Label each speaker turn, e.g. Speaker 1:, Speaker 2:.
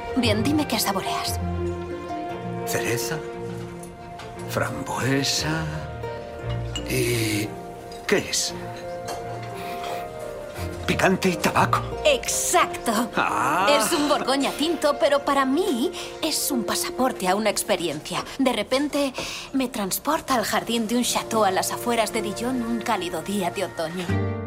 Speaker 1: Bien, dime qué saboreas.
Speaker 2: Cereza, frambuesa y... ¿qué es? Picante y tabaco.
Speaker 1: ¡Exacto!
Speaker 2: Ah.
Speaker 1: Es un Borgoña tinto, pero para mí es un pasaporte a una experiencia. De repente me transporta al jardín de un chateau a las afueras de Dijon un cálido día de otoño.